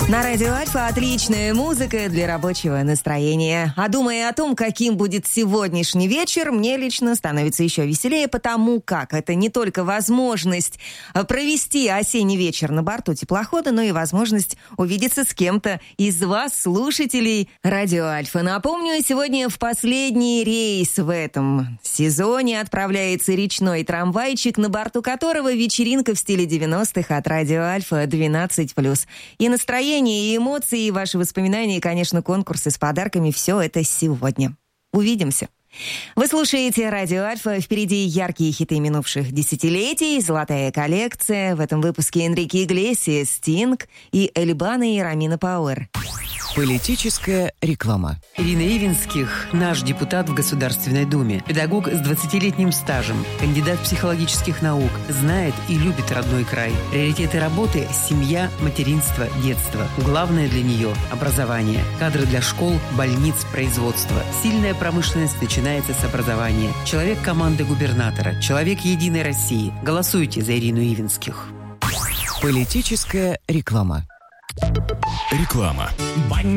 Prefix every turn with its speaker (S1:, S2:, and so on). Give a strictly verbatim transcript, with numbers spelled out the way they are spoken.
S1: На радио Альфа отличная музыка для рабочего настроения. А думая о том, каким будет сегодняшний вечер, мне лично становится еще веселее, потому как это не только возможность провести осенний вечер на борту теплохода, но и возможность увидеться с кем-то из вас, слушателей радио Альфа. Напомню, сегодня в последний рейс в этом сезоне отправляется речной трамвайчик, на борту которого вечеринка в стиле девяностых от радио Альфа двенадцать плюс. И настроение, и эмоции, и ваши воспоминания, и, конечно, конкурсы с подарками. Все это сегодня. Увидимся. Вы слушаете радио Альфа. Впереди яркие хиты минувших десятилетий, золотая коллекция. В этом выпуске Энрике Иглесиас, Стинг и Эльбана и Ромина Пауэр.
S2: Политическая реклама.
S3: Ирина Ивинских – наш депутат в Государственной Думе. Педагог с двадцатилетним стажем, кандидат психологических наук, знает и любит родной край. Приоритеты работы – семья, материнство, детство. Главное для нее – образование. Кадры для школ, больниц, производства. Сильная промышленность начинается с образования. Человек команды губернатора. Человек Единой России. Голосуйте за Ирину Ивинских.
S2: Политическая реклама.
S4: Реклама.